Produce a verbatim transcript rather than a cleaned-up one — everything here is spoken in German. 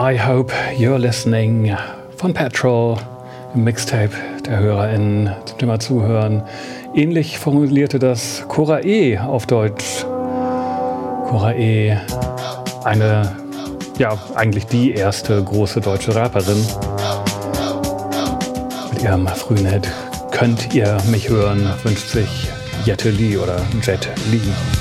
I Hope You're Listening von Petrol im Mixtape der HörerInnen zum Thema Zuhören. Ähnlich formulierte das Cora E auf Deutsch. Cora E, eine, ja, eigentlich die erste große deutsche Rapperin. Mit ihrem frühen Hit Könnt ihr mich hören, wünscht sich Jette Lee oder Jet Lee.